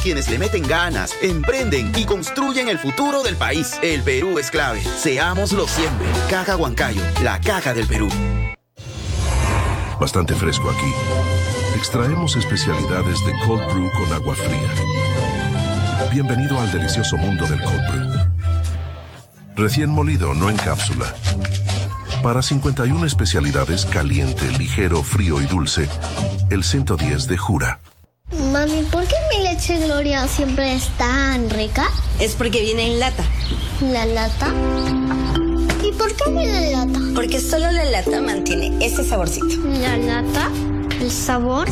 Quienes le meten ganas, emprenden y construyen el futuro del país. El Perú es clave. Seámoslo siempre. Caja Huancayo, la caja del Perú. Bastante fresco aquí. Extraemos especialidades de cold brew con agua fría. Bienvenido al delicioso mundo del cold brew. Recién molido, no en cápsula. Para 51 especialidades, caliente, ligero, frío y dulce, el 110 de Jura. Mami, ¿por qué mi leche Gloria siempre es tan rica? Es porque viene en lata. ¿La lata? ¿Y por qué viene en lata? Porque solo la lata mantiene ese saborcito. ¿La lata? ¿El sabor?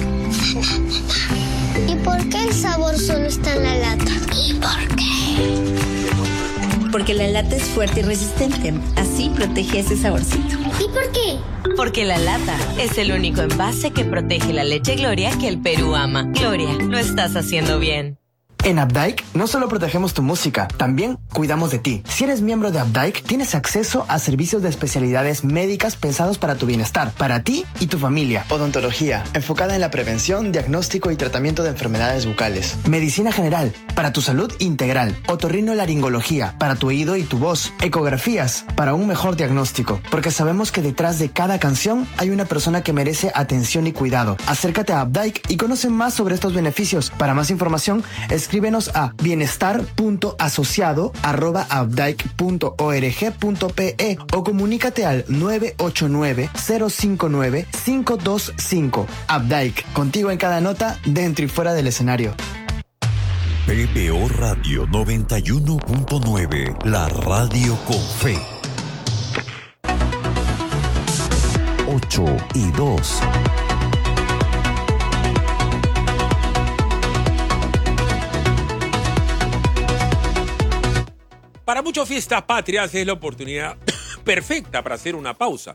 ¿Y por qué el sabor solo está en la lata? ¿Y por qué? Porque la lata es fuerte y resistente. Así protege ese saborcito. ¿Y por qué? Porque la lata es el único envase que protege la leche Gloria que el Perú ama. Gloria, lo estás haciendo bien. En Updike no solo protegemos tu música, también cuidamos de ti. Si eres miembro de Updike, tienes acceso a servicios de especialidades médicas pensados para tu bienestar, para ti y tu familia. Odontología, enfocada en la prevención, diagnóstico y tratamiento de enfermedades bucales. Medicina general, para tu salud integral. Otorrinolaringología, para tu oído y tu voz. Ecografías, para un mejor diagnóstico. Porque sabemos que detrás de cada canción hay una persona que merece atención y cuidado. Acércate a Updike y conoce más sobre estos beneficios. Para más información, escríbenos a bienestar.asociado@updike.org.pe o comunícate al 989-059-525. Updike, contigo en cada nota, dentro y fuera del escenario. PPO Radio 91.9, la radio con fe. 8:02. Para muchos fiestas patrias es la oportunidad perfecta para hacer una pausa.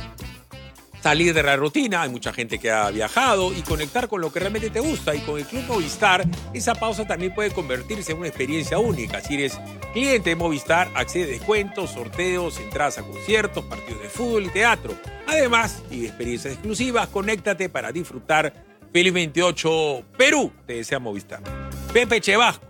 Salir de la rutina, hay mucha gente que ha viajado y conectar con lo que realmente te gusta. Y con el Club Movistar, esa pausa también puede convertirse en una experiencia única. Si eres cliente de Movistar, accede a descuentos, sorteos, entradas a conciertos, partidos de fútbol y teatro. Además, y experiencias exclusivas, conéctate para disfrutar. Feliz 28 Perú, te desea Movistar. Pepe Chevasco.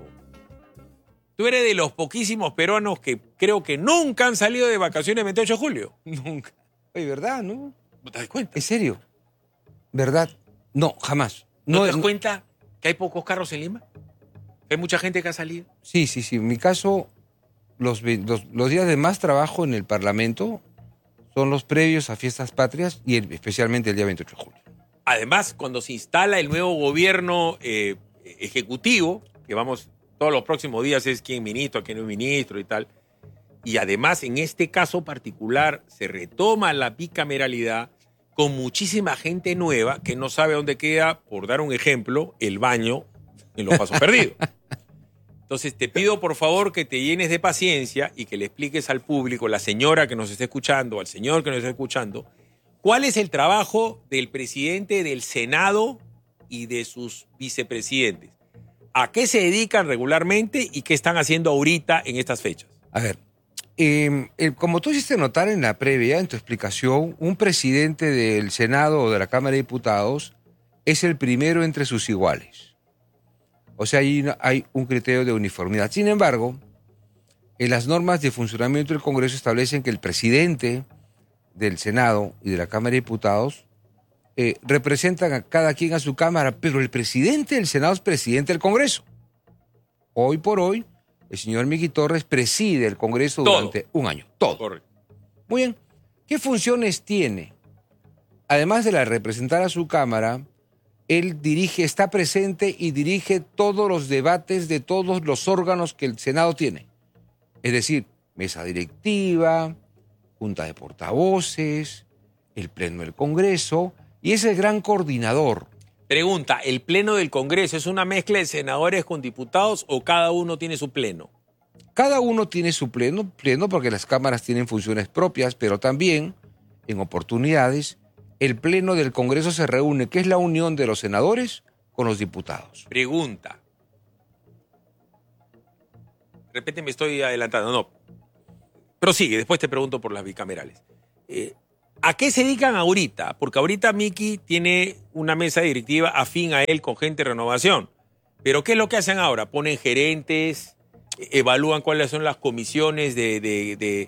Tú eres de los poquísimos peruanos que creo que nunca han salido de vacaciones el 28 de julio. Nunca. Oye, ¿verdad, no? ¿No te das cuenta? ¿En serio? ¿Verdad? No, jamás. ¿No te das cuenta que hay pocos carros en Lima? ¿Hay mucha gente que ha salido? Sí. En mi caso, los días de más trabajo en el Parlamento son los previos a fiestas patrias y especialmente el día 28 de julio. Además, cuando se instala el nuevo gobierno ejecutivo, que vamos... Todos los próximos días es quién ministro, quién no es ministro y tal. Y además, en este caso particular, se retoma la bicameralidad con muchísima gente nueva que no sabe dónde queda, por dar un ejemplo, el baño en los Pasos Perdidos. Entonces, te pido por favor que te llenes de paciencia y que le expliques al público, la señora que nos está escuchando, al señor que nos está escuchando, cuál es el trabajo del presidente del Senado y de sus vicepresidentes. ¿A qué se dedican regularmente y qué están haciendo ahorita en estas fechas? A ver, como tú hiciste notar en la previa, en tu explicación, un presidente del Senado o de la Cámara de Diputados es el primero entre sus iguales. O sea, hay un criterio de uniformidad. Sin embargo, en las normas de funcionamiento del Congreso establecen que el presidente del Senado y de la Cámara de Diputados representan a cada quien a su Cámara, pero el presidente del Senado es presidente del Congreso. Hoy por hoy, el señor Miki Torres preside el Congreso durante un año. Todo. Correcto. Muy bien. ¿Qué funciones tiene? Además de representar a su Cámara, él está presente y dirige todos los debates de todos los órganos que el Senado tiene. Es decir, mesa directiva, junta de portavoces, el pleno del Congreso, y es el gran coordinador. Pregunta, ¿el pleno del Congreso es una mezcla de senadores con diputados o cada uno tiene su pleno? Cada uno tiene su pleno porque las cámaras tienen funciones propias, pero también, en oportunidades, el pleno del Congreso se reúne, que es la unión de los senadores con los diputados. Pregunta. De repente me estoy adelantando, no. Prosigue, después te pregunto por las bicamerales. ¿A qué se dedican ahorita? Porque ahorita Miki tiene una mesa directiva afín a él con gente de Renovación. Pero ¿qué es lo que hacen ahora? Ponen gerentes, evalúan cuáles son las comisiones del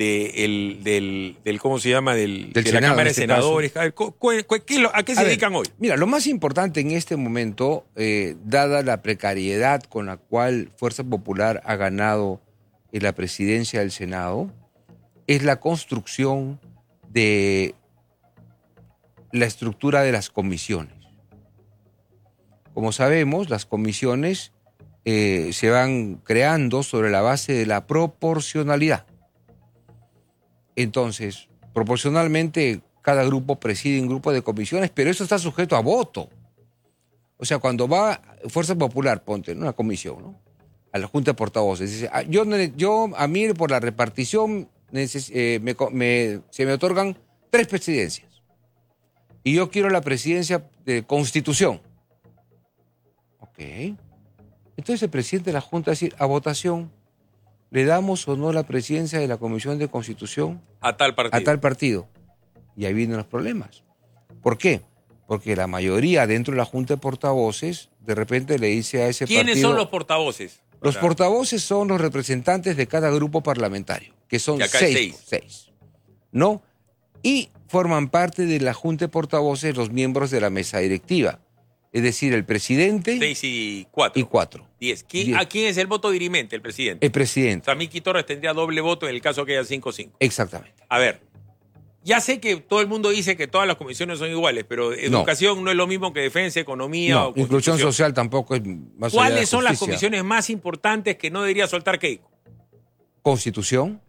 ¿cómo se llama? De la Senado, Cámara en de este Senadores. ¿A qué se dedican hoy? Mira, lo más importante en este momento, dada la precariedad con la cual Fuerza Popular ha ganado en la presidencia del Senado, es la construcción de la estructura de las comisiones. Como sabemos, las comisiones se van creando sobre la base de la proporcionalidad. Entonces, proporcionalmente, cada grupo preside un grupo de comisiones, pero eso está sujeto a voto. O sea, cuando va Fuerza Popular, ponte en una comisión, ¿no? A la Junta de Portavoces, dice, a mí por la repartición se me otorgan 3 presidencias. Y yo quiero la presidencia de Constitución. Ok. Entonces el presidente de la Junta va a decir, a votación, ¿le damos o no la presidencia de la Comisión de Constitución A tal partido. a tal partido? Y ahí vienen los problemas. ¿Por qué? Porque la mayoría dentro de la Junta de Portavoces de repente le dice a ese partido... ¿Quiénes son los portavoces? Los portavoces son los representantes de cada grupo parlamentario, que son Y acá hay 6. seis. ¿No? Y forman parte de la Junta de Portavoces los miembros de la mesa directiva. Es decir, el presidente 6 y 4. y 4. 10. Diez. ¿A quién es el voto dirimente? El presidente. El presidente. O sea, Miki Torres tendría doble voto en el caso que haya 5-5. Exactamente. A ver, ya sé que todo el mundo dice que todas las comisiones son iguales, pero educación no es lo mismo que defensa, economía No, o inclusión constitución. social tampoco es más allá de la ¿Cuáles son las justicia. comisiones más importantes que no debería soltar Keiko? Constitución,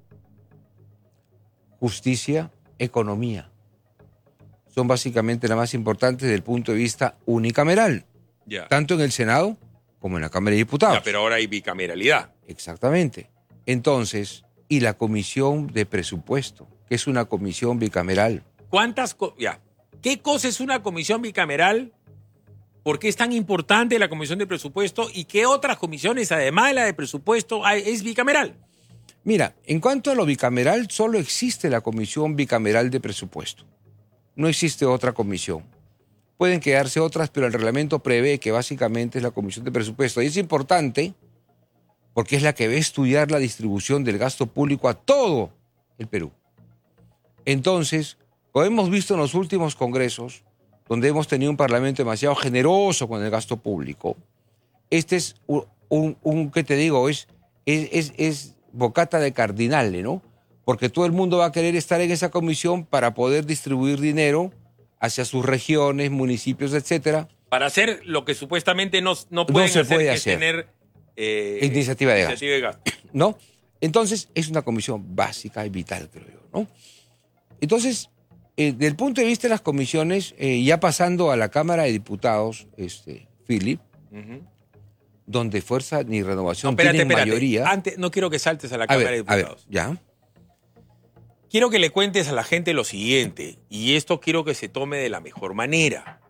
justicia, economía. Son básicamente las más importantes desde el punto de vista unicameral, Ya. tanto en el Senado como en la Cámara de Diputados. Ya, pero ahora hay bicameralidad. Exactamente. Entonces, y la Comisión de Presupuesto, que es una comisión bicameral. ¿Qué cosa es una comisión bicameral? ¿Por qué es tan importante la comisión de presupuesto? ¿Y qué otras comisiones, además de la de presupuesto, es bicameral? Mira, en cuanto a lo bicameral, solo existe la Comisión Bicameral de Presupuesto. No existe otra comisión. Pueden quedarse otras, pero el reglamento prevé que básicamente es la Comisión de Presupuesto. Y es importante porque es la que va a estudiar la distribución del gasto público a todo el Perú. Entonces, como hemos visto en los últimos congresos, donde hemos tenido un parlamento demasiado generoso con el gasto público, este es ¿qué te digo? Es bocata de cardinale, ¿no? Porque todo el mundo va a querer estar en esa comisión para poder distribuir dinero hacia sus regiones, municipios, etcétera. Para hacer lo que supuestamente no pueden se hacer, puede que es hacer. tener Iniciativa de gasto. de gasto. ¿No? Entonces, es una comisión básica y vital, creo yo, ¿no? Entonces, desde el punto de vista de las comisiones, ya pasando a la Cámara de Diputados, Philip, donde Fuerza ni Renovación tienen mayoría. Antes, no quiero que saltes a la Cámara de Diputados. Ya. Quiero que le cuentes a la gente lo siguiente, y esto quiero que se tome de la mejor manera.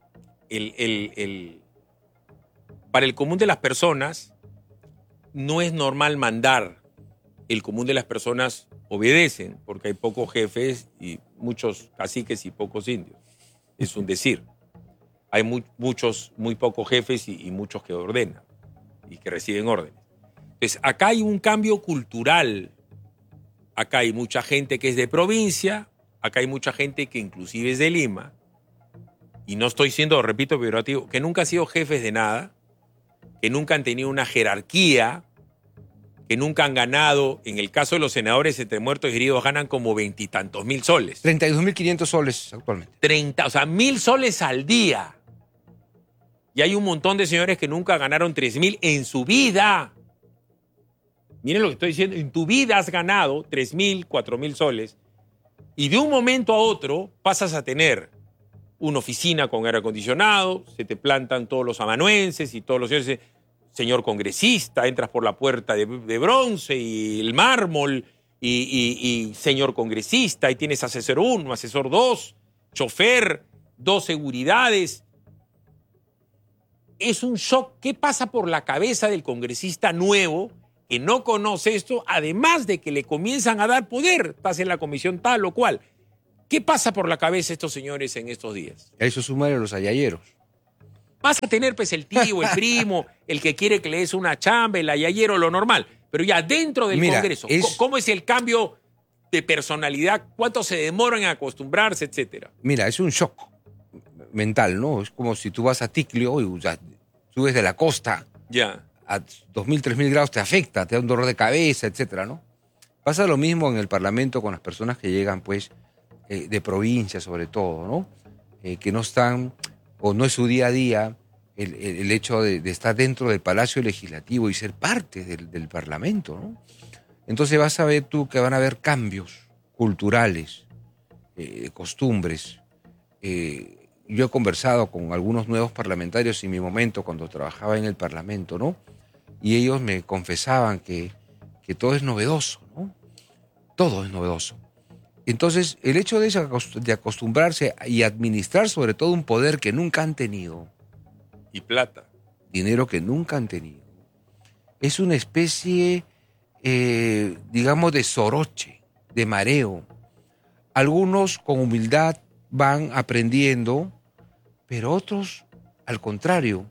Para el común de las personas, no es normal mandar. El común de las personas obedecen, porque hay pocos jefes y muchos caciques y pocos indios. Es un decir. Hay muy pocos jefes y muchos que ordenan y que reciben órdenes. Entonces, acá hay un cambio cultural. Acá hay mucha gente que es de provincia, acá hay mucha gente que inclusive es de Lima, y no estoy siendo, repito, peyorativo, que nunca han sido jefes de nada, que nunca han tenido una jerarquía, que nunca han ganado, en el caso de los senadores entre muertos y heridos, ganan como 20 y tantos mil soles. 32.500 soles actualmente. 1.000 soles al día. Y hay un montón de señores que nunca ganaron 3.000 en su vida. Miren lo que estoy diciendo, en tu vida has ganado 3.000, 4.000 soles y de un momento a otro pasas a tener una oficina con aire acondicionado, se te plantan todos los amanuenses y todos los señores, señor congresista, entras por la puerta de bronce y el mármol y señor congresista, y tienes asesor 1, asesor 2, chofer, 2 seguridades. Es un shock. ¿Qué pasa por la cabeza del congresista nuevo que no conoce esto, además de que le comienzan a dar poder? Estás en la comisión tal o cual. ¿Qué pasa por la cabeza de estos señores en estos días? A eso sumarle los ayayeros. Vas a tener pues el tío, el primo, el que quiere que le des una chamba, el ayayero, lo normal. Pero ya dentro del Congreso, ¿cómo es el cambio de personalidad? ¿Cuánto se demoran en acostumbrarse, etcétera? Mira, es un shock mental, ¿no? Es como si tú vas a Ticlio y ya, subes de la costa a 2.000, 3.000 grados, te afecta, te da un dolor de cabeza, etcétera, ¿no? Pasa lo mismo en el Parlamento con las personas que llegan, pues, de provincia sobre todo, ¿no? Que no están, o no es su día a día, el hecho de estar dentro del Palacio Legislativo y ser parte del Parlamento, ¿no? Entonces vas a ver tú que van a haber cambios culturales, costumbres. Yo he conversado con algunos nuevos parlamentarios en mi momento cuando trabajaba en el Parlamento, ¿no? Y ellos me confesaban que todo es novedoso, ¿no? Todo es novedoso. Entonces, el hecho de acostumbrarse y administrar sobre todo un poder que nunca han tenido. Y plata. Dinero que nunca han tenido. Es una especie, digamos, de soroche, de mareo. Algunos con humildad van aprendiendo, pero otros, al contrario.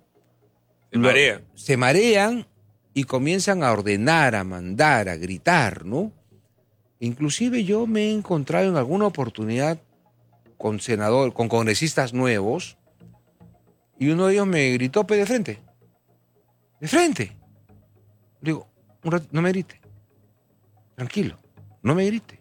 Se marean y comienzan a ordenar, a mandar, a gritar, ¿no? Inclusive yo me he encontrado en alguna oportunidad con congresistas nuevos, y uno de ellos me gritó de frente. De frente. Le digo, un rato, no me grite. Tranquilo, no me grite.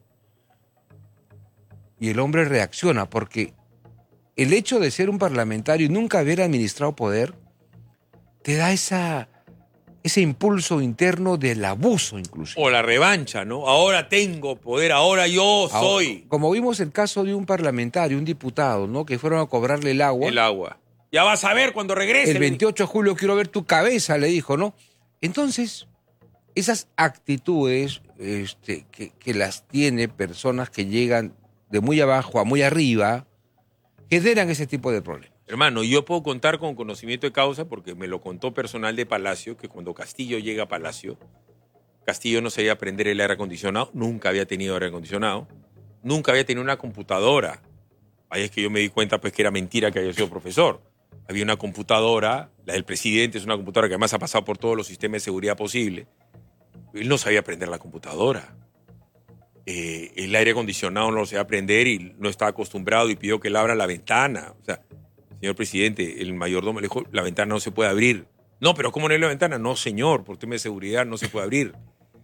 Y el hombre reacciona porque el hecho de ser un parlamentario y nunca haber administrado poder te da ese impulso interno del abuso, incluso. O la revancha, ¿no? Ahora tengo poder, ahora yo soy. Como vimos el caso de un parlamentario, un diputado, ¿no? Que fueron a cobrarle el agua. El agua. Ya vas a ver cuando regrese. El 28 de julio quiero ver tu cabeza, le dijo, ¿no? Entonces, esas actitudes que las tiene personas que llegan de muy abajo a muy arriba, generan ese tipo de problemas. Hermano, yo puedo contar con conocimiento de causa porque me lo contó personal de Palacio, que cuando Castillo llega a Palacio, Castillo no sabía prender el aire acondicionado, nunca había tenido aire acondicionado, nunca había tenido una computadora. Ahí es que yo me di cuenta pues que era mentira que haya sido profesor. Había una computadora, la del presidente es una computadora que además ha pasado por todos los sistemas de seguridad posible. Él no sabía prender la computadora. El aire acondicionado no lo sabía prender y no estaba acostumbrado y pidió que le abra la ventana. O sea, señor presidente, el mayordomo le dijo, la ventana no se puede abrir. No, pero ¿cómo no es la ventana? No, señor, por tema de seguridad no se puede abrir.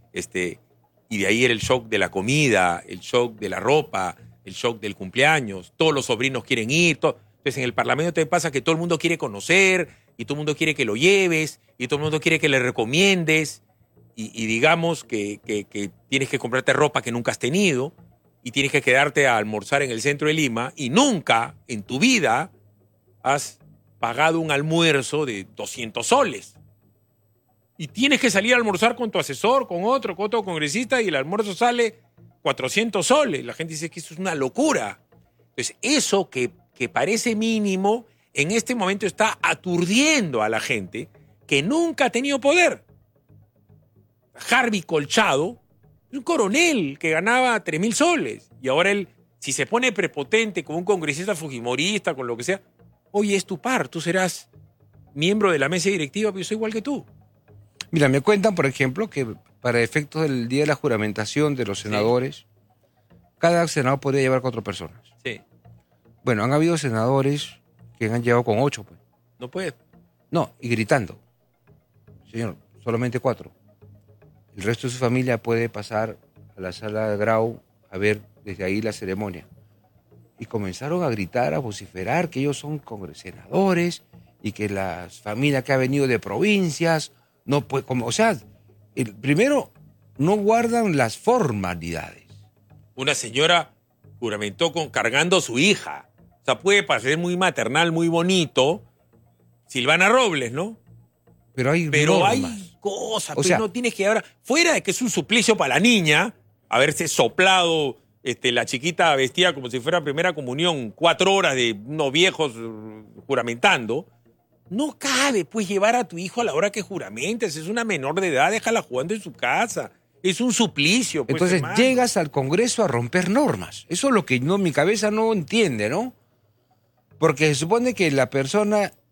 Y de ahí era el shock de la comida, el shock de la ropa, el shock del cumpleaños. Todos los sobrinos quieren ir. Entonces en el Parlamento te pasa que todo el mundo quiere conocer y todo el mundo quiere que lo lleves y todo el mundo quiere que le recomiendes y digamos que tienes que comprarte ropa que nunca has tenido y tienes que quedarte a almorzar en el centro de Lima y nunca en tu vida has pagado un almuerzo de 200 soles. Y tienes que salir a almorzar con tu asesor, con otro congresista y el almuerzo sale 400 soles. La gente dice que eso es una locura. Entonces eso que parece mínimo, en este momento está aturdiendo a la gente que nunca ha tenido poder. Harvey Colchado, un coronel que ganaba 3.000 soles. Y ahora él, si se pone prepotente con un congresista fujimorista, con lo que sea, oye, es tu par, tú serás miembro de la mesa directiva, pero yo soy igual que tú. Mira, me cuentan, por ejemplo, que para efectos del día de la juramentación de los senadores, cada senador podría llevar 4 personas. Sí. Bueno, han habido senadores que han llevado con 8, pues. No puede. No, y gritando. Señor, solamente 4. El resto de su familia puede pasar a la sala de Grau a ver desde ahí la ceremonia. Y comenzaron a gritar, a vociferar que ellos son senadores y que la familia que ha venido de provincias no puede... primero, no guardan las formalidades. Una señora juramentó cargando a su hija. O sea, puede parecer muy maternal, muy bonito. Silvana Robles, ¿no? Pero hay cosas, o sea, no tienes que ahora, fuera de que es un suplicio para la niña, haberse soplado la chiquita vestida como si fuera primera comunión, 4 horas de unos viejos juramentando, no cabe pues llevar a tu hijo a la hora que juramentes, es una menor de edad, déjala jugando en su casa, es un suplicio. Pues, entonces hermano, llegas al Congreso a romper normas, eso es lo que mi cabeza no entiende, ¿no? Porque se supone que la persona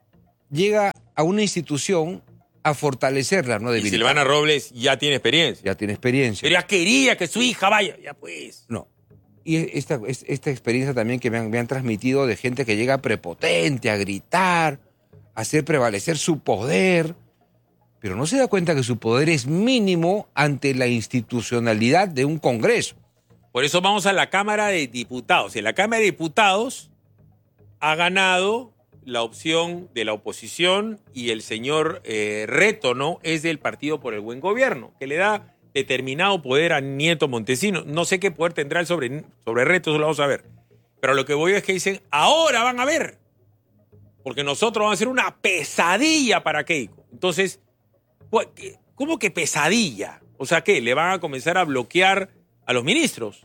llega a una institución a fortalecerla, no Y debilitarla. Silvana Robles ya tiene experiencia. Ya tiene experiencia. Pero ella quería que su hija vaya. Ya pues. No. Y esta experiencia también que me han transmitido de gente que llega prepotente, a gritar, a hacer prevalecer su poder, pero no se da cuenta que su poder es mínimo ante la institucionalidad de un Congreso. Por eso vamos a la Cámara de Diputados. En la Cámara de Diputados ha ganado la opción de la oposición y el señor Rétono es del Partido por el Buen Gobierno, que le da determinado poder a Nieto Montesinos. No sé qué poder tendrá él sobre Reto, eso lo vamos a ver. Pero lo que voy es que dicen, ahora van a ver, porque nosotros vamos a hacer una pesadilla para Keiko. Entonces, ¿cómo que pesadilla? O sea, ¿qué? ¿Le van a comenzar a bloquear a los ministros?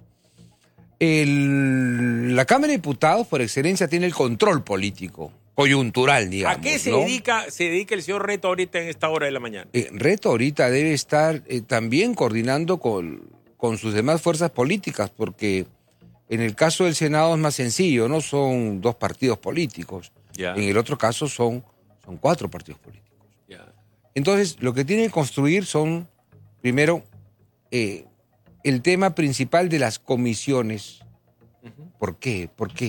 La Cámara de Diputados, por excelencia, tiene el control político, coyuntural, digamos. ¿A qué se ¿no? dedica el señor Reto ahorita en esta hora de la mañana? Reto ahorita debe estar también coordinando con sus demás fuerzas políticas, porque en el caso del Senado es más sencillo, no son 2 partidos políticos. Ya. En el otro caso son 4 partidos políticos. Ya. Entonces, lo que tienen que construir son, primero, el tema principal de las comisiones. ¿Por qué?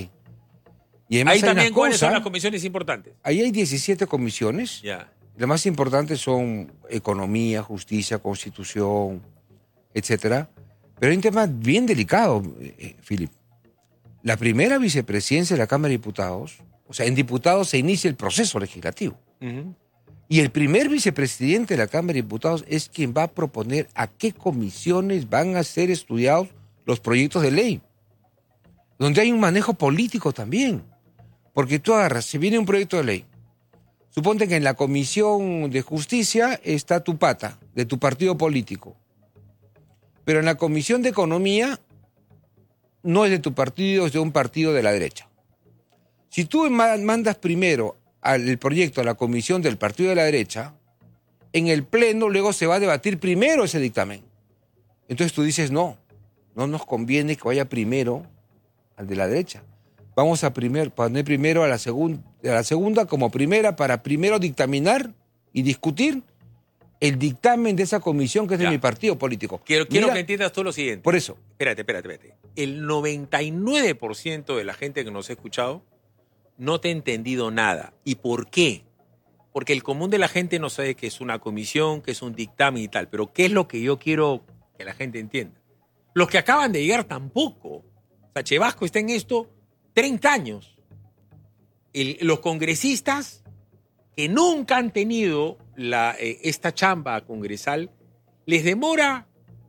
Y además Ahí hay también, una ¿cuáles cosa, son las comisiones importantes? ahí hay 17 comisiones. Ya. Las más importantes son economía, justicia, constitución, etcétera. Pero hay un tema bien delicado, Philip. La primera vicepresidencia de la Cámara de Diputados, o sea, en diputados se inicia el proceso legislativo. Y el primer vicepresidente de la Cámara de Diputados es quien va a proponer a qué comisiones van a ser estudiados los proyectos de ley. Donde hay un manejo político también. Porque tú agarras, si viene un proyecto de ley, suponte que en la Comisión de Justicia está tu pata, de tu partido político. Pero en la Comisión de Economía no es de tu partido, es de un partido de la derecha. Si tú mandas primero el proyecto a la comisión del partido de la derecha, en el pleno luego se va a debatir primero ese dictamen. Entonces tú dices, no nos conviene que vaya primero al de la derecha. Vamos a poner primero a la segunda como primera para primero dictaminar y discutir el dictamen de esa comisión que es de mi partido político. Quiero que entiendas tú lo siguiente. Por eso. Espérate. El 99% de la gente que nos ha escuchado no te ha entendido nada. ¿Y por qué? Porque el común de la gente no sabe que es una comisión, que es un dictamen y tal. Pero ¿qué es lo que yo quiero que la gente entienda? Los que acaban de llegar tampoco. O sea, Chevasco está en esto 30 años. Los congresistas que nunca han tenido esta chamba congresal, les demora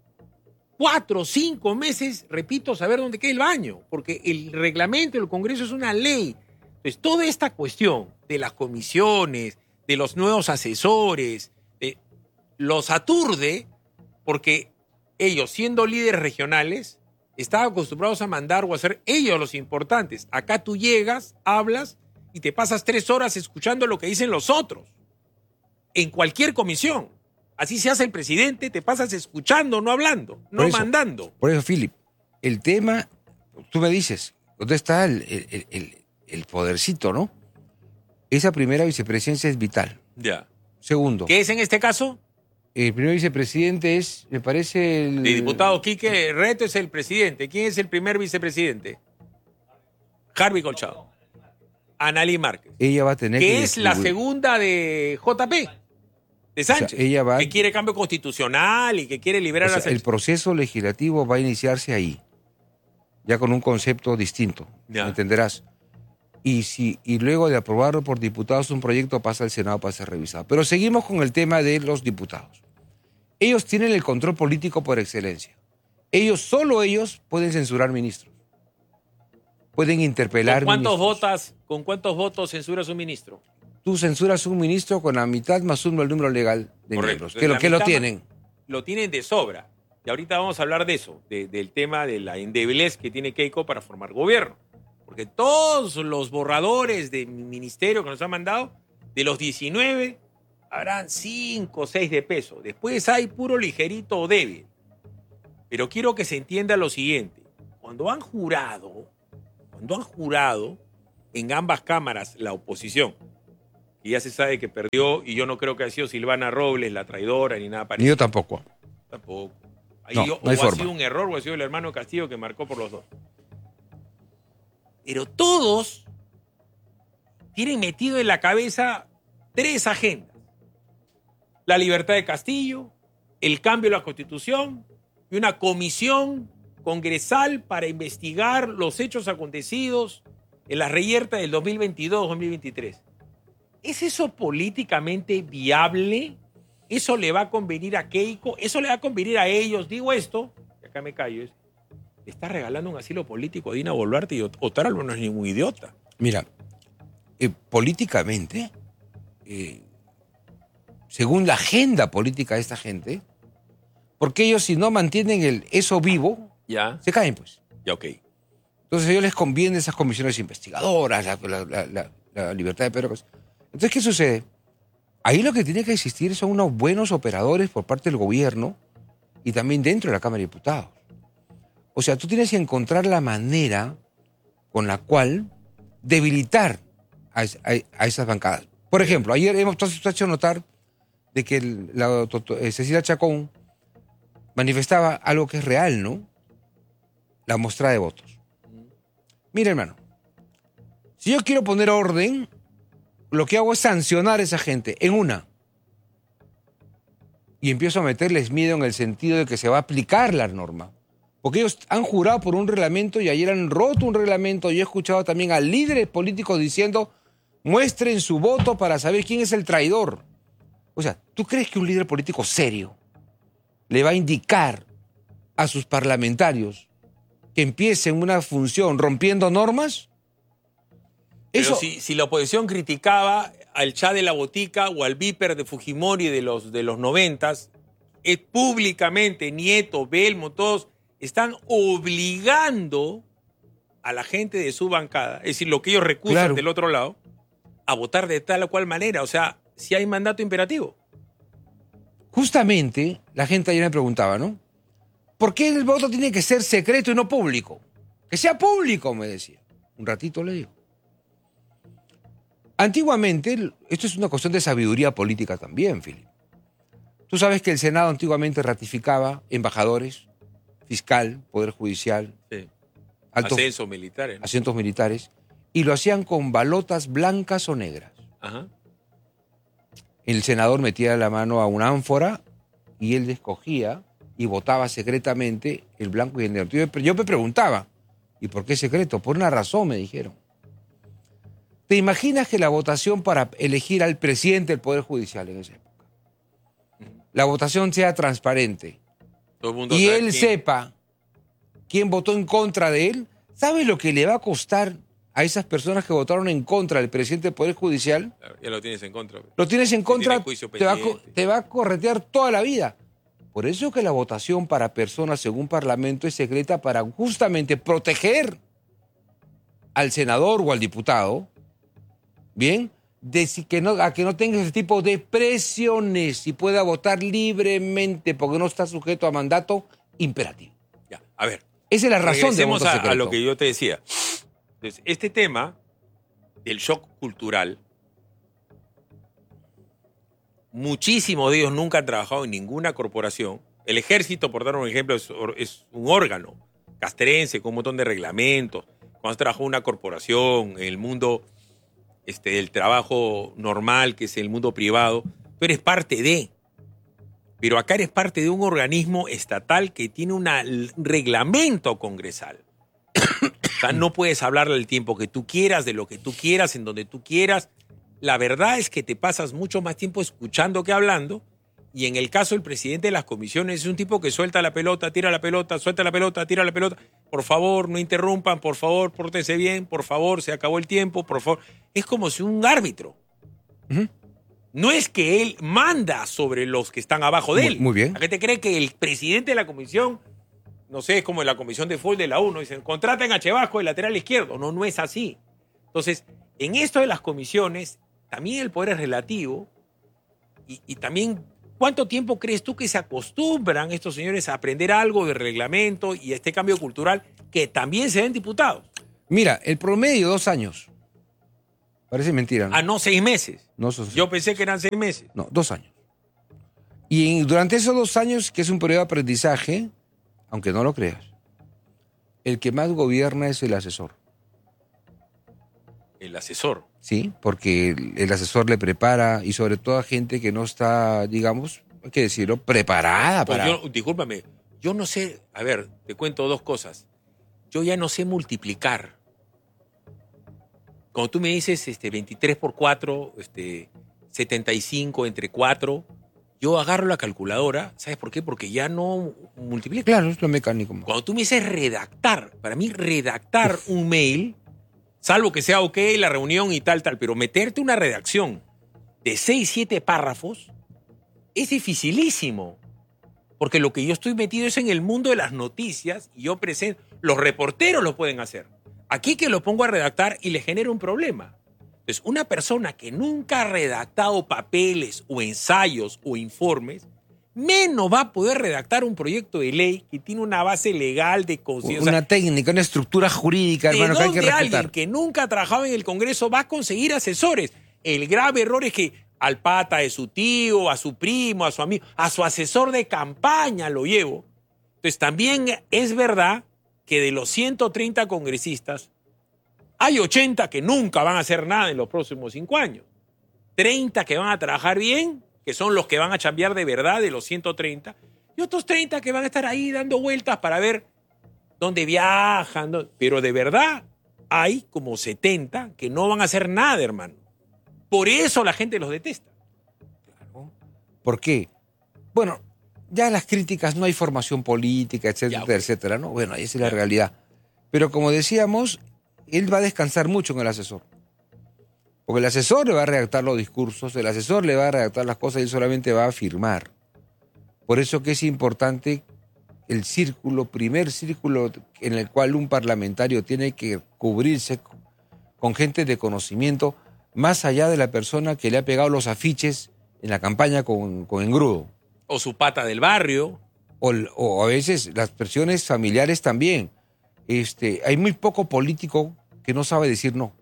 4 o 5 meses, repito, saber dónde queda el baño. Porque el reglamento del Congreso es una ley. Entonces, toda esta cuestión de las comisiones, de los nuevos asesores, los aturde porque ellos, siendo líderes regionales, estaban acostumbrados a mandar o a ser ellos los importantes. Acá tú llegas, hablas y te pasas 3 horas escuchando lo que dicen los otros. En cualquier comisión. Así se hace el presidente, te pasas escuchando, no hablando, no mandando. Por eso, Philip, el tema, tú me dices, ¿dónde está el podercito, no? Esa primera vicepresidencia es vital. Ya. Segundo. ¿Qué es en este caso? El primer vicepresidente es, me parece, El diputado Quique Reto es el presidente. ¿Quién es el primer vicepresidente? Harvey Colchado. Analí Márquez. Ella va a tener que es la segunda de JP, de Sánchez, o sea, ella va, que quiere cambio constitucional y que quiere liberar a Sánchez. El proceso legislativo va a iniciarse ahí, ya con un concepto distinto, ¿me entenderás? Y luego de aprobarlo por diputados, un proyecto pasa al Senado para ser revisado. Pero seguimos con el tema de los diputados. Ellos tienen el control político por excelencia. Solo ellos pueden censurar ministros. Pueden interpelar ministros. ¿Con cuántos votos censuras un ministro? Tú censuras un ministro con la mitad más uno el número legal de miembros. ¿Qué lo tienen? Lo tienen de sobra. Y ahorita vamos a hablar de eso, del tema de la endeblez que tiene Keiko para formar gobierno. Porque todos los borradores de ministerio que nos han mandado, de los 19, habrán 5 o 6 de peso. Después hay puro ligerito o débil. Pero quiero que se entienda lo siguiente. Cuando han jurado en ambas cámaras la oposición, y ya se sabe que perdió, y yo no creo que ha sido Silvana Robles la traidora ni nada Ni parecido. yo tampoco. Tampoco. Ahí No o hay ha forma. sido un error o ha sido el hermano Castillo que marcó por los dos. Pero todos tienen metido en la cabeza 3 agendas. La libertad de Castillo, el cambio de la Constitución y una comisión congresal para investigar los hechos acontecidos en la reyerta del 2022-2023. ¿Es eso políticamente viable? ¿Eso le va a convenir a Keiko? ¿Eso le va a convenir a ellos? Digo esto, y acá me callo, le está regalando un asilo político a Dina Boluarte y Otáralo no es ningún idiota. Mira, políticamente, según la agenda política de esta gente, porque ellos si no mantienen eso vivo, Ya, se caen pues. ya, ok. Entonces a ellos les conviene esas comisiones investigadoras, la libertad de Pedro Castillo. Entonces, ¿qué sucede? Ahí lo que tiene que existir son unos buenos operadores por parte del gobierno y también dentro de la Cámara de Diputados. O sea, tú tienes que encontrar la manera con la cual debilitar a esas bancadas. Por ejemplo, ayer hemos hecho notar de que Cecilia Chacón manifestaba algo que es real, ¿no? La muestra de votos. Mira, hermano, si yo quiero poner orden, lo que hago es sancionar a esa gente en una. Y empiezo a meterles miedo en el sentido de que se va a aplicar la norma. Porque ellos han jurado por un reglamento y ayer han roto un reglamento. Yo he escuchado también a líderes políticos diciendo, muestren su voto para saber quién es el traidor. O sea, ¿tú crees que un líder político serio le va a indicar a sus parlamentarios que empiecen una función rompiendo normas? Pero si la oposición criticaba al Chá de la Botica o al Viper de Fujimori de los 90s, públicamente, Nieto, Belmo, todos están obligando a la gente de su bancada, es decir, lo que ellos recusan del otro lado, a votar de tal o cual manera. O sea, si hay mandato imperativo. Justamente, la gente ayer me preguntaba, ¿no? ¿Por qué el voto tiene que ser secreto y no público? Que sea público, me decía. Un ratito le digo. Antiguamente, esto es una cuestión de sabiduría política también, Filipe. Tú sabes que el Senado antiguamente ratificaba embajadores, fiscal, poder judicial, Sí. altos Ascensos militares, ¿no? asientos militares, y lo hacían con balotas blancas o negras. Ajá. El senador metía la mano a una ánfora y él escogía y votaba secretamente el blanco y el negro. Yo me preguntaba, ¿y por qué secreto? Por una razón, me dijeron. ¿Te imaginas que la votación para elegir al presidente del Poder Judicial en esa época, la votación sea transparente Todo el mundo y sabe él sepa quién votó en contra de él? ¿Sabes lo que le va a costar a esas personas que votaron en contra del presidente del Poder Judicial? Claro, ya lo tienes en contra. Lo tienes en contra, tiene juicio te va pendiente. a corretear toda la vida. Por eso que la votación para personas según Parlamento es secreta, para justamente proteger al senador o al diputado, ¿bien? A que no tenga ese tipo de presiones y pueda votar libremente porque no está sujeto a mandato imperativo. Ya, a ver. Esa es la razón del Regresemos voto secreto. a lo que yo te decía. Entonces, este tema del shock cultural, muchísimos de ellos nunca han trabajado en ninguna corporación. El ejército, por dar un ejemplo, es un órgano castrense con un montón de reglamentos. Cuando has trabajado en una corporación, en el mundo del trabajo normal, que es el mundo privado, tú eres parte de. Pero acá eres parte de un organismo estatal que tiene un reglamento congresal. O sea, no puedes hablar del tiempo que tú quieras, de lo que tú quieras, en donde tú quieras. La verdad es que te pasas mucho más tiempo escuchando que hablando. Y en el caso del presidente de las comisiones es un tipo que suelta la pelota, tira la pelota, suelta la pelota, tira la pelota. Por favor, no interrumpan, por favor, pórtense bien, por favor, se acabó el tiempo, por favor. Es como si un árbitro. No es que él manda sobre los que están abajo de él. Muy bien. ¿La gente cree que el presidente de la comisión, no sé, es como en la comisión de fútbol de la U, dicen, contraten a Chevasco, el lateral izquierdo? No, no es así. Entonces, en esto de las comisiones, también el poder es relativo y también, ¿cuánto tiempo crees tú que se acostumbran estos señores a aprender algo de reglamento y este cambio cultural que también se ven diputados? Mira, el promedio 2 años Parece mentira, ¿no? Ah, no, 6 meses. No, son- Yo pensé que eran 6 meses. No, 2 años. Y durante esos 2 años, que es un periodo de aprendizaje, aunque no lo creas, el que más gobierna es el asesor. El asesor. Sí, porque el asesor le prepara y sobre todo a gente que no está, digamos, hay que decirlo, preparada Pues para... discúlpame, yo no sé, a ver, te cuento 2 cosas. Yo ya no sé multiplicar. Cuando tú me dices 23 por 4, 75 entre 4, yo agarro la calculadora, ¿sabes por qué? Porque ya no multiplico. Claro, es lo mecánico. Cuando tú me dices redactar, para mí redactar un mail, salvo que sea ok la reunión y tal, pero meterte una redacción de 6, 7 párrafos es dificilísimo. Porque lo que yo estoy metido es en el mundo de las noticias y yo presento, los reporteros lo pueden hacer. Aquí que lo pongo a redactar y le genera un problema. Entonces, una persona que nunca ha redactado papeles o ensayos o informes, menos va a poder redactar un proyecto de ley que tiene una base legal de conciencia. Una técnica, una estructura jurídica, ¿De hermano, que hay que dónde respetar. alguien que nunca ha trabajado en el Congreso va a conseguir asesores? El grave error es que al pata de su tío, a su primo, a su amigo, a su asesor de campaña lo llevo. Entonces también es verdad que de los 130 congresistas, hay 80 que nunca van a hacer nada en los próximos 5 años. 30 que van a trabajar bien, que son los que van a chambear de verdad de los 130, y otros 30 que van a estar ahí dando vueltas para ver dónde viajan. Pero de verdad hay como 70 que no van a hacer nada, hermano. Por eso la gente los detesta. ¿Por qué? Bueno, ya las críticas, no hay formación política, etcétera, Ya, ok. etcétera, ¿no? Bueno, esa es la realidad. Pero como decíamos, él va a descansar mucho en el asesor. Porque el asesor le va a redactar los discursos, el asesor le va a redactar las cosas y él solamente va a firmar. Por eso que es importante el círculo, primer círculo en el cual un parlamentario tiene que cubrirse con gente de conocimiento, más allá de la persona que le ha pegado los afiches en la campaña con engrudo. O su pata del barrio. O a veces las presiones familiares también. Hay muy poco político que no sabe decir no.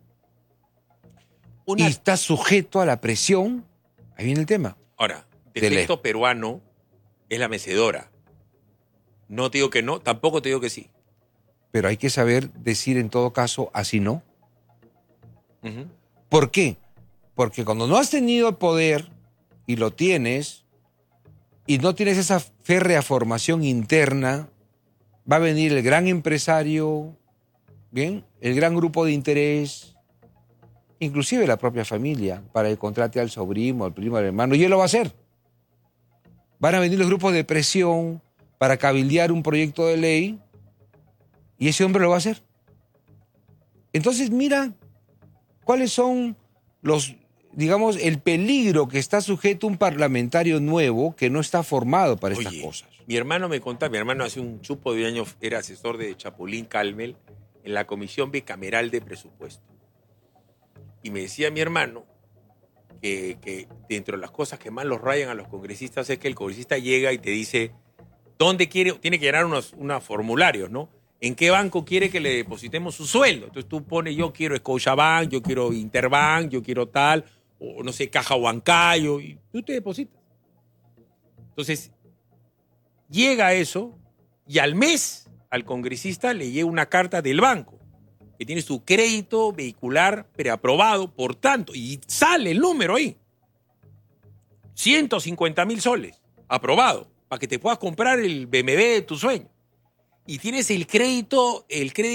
Y está sujeto a la presión. Ahí viene el tema. Ahora, De defecto peruano es la mecedora. No te digo que no, tampoco te digo que sí. Pero hay que saber decir en todo caso así no. Ujú. ¿Por qué? Porque cuando no has tenido el poder y lo tienes y no tienes esa férrea formación interna, va a venir el gran empresario, ¿bien? El gran grupo de interés, inclusive la propia familia, para que contrate al sobrino, al primo, al hermano, y él lo va a hacer. Van a venir los grupos de presión para cabildear un proyecto de ley y ese hombre lo va a hacer. Entonces, mira cuáles son los, digamos, el peligro que está sujeto un parlamentario nuevo que no está formado para estas cosas. Mi hermano me contaba, mi hermano hace un chupo de años era asesor de Chapulín Calmel en la Comisión Bicameral de Presupuesto. Y me decía mi hermano que dentro de las cosas que más los rayan a los congresistas es que el congresista llega y te dice dónde quiere, tiene que llenar unos formularios, ¿no? ¿En qué banco quiere que le depositemos su sueldo? Entonces tú pones, yo quiero Scotiabank, yo quiero Interbank, yo quiero tal, o no sé, Caja Huancayo, y tú te depositas. Entonces, llega eso y al mes al congresista le llega una carta del banco que tiene su crédito vehicular preaprobado, por tanto, y sale el número ahí. 150.000 soles, aprobado, para que te puedas comprar el BMW de tu sueño. Y tienes el crédito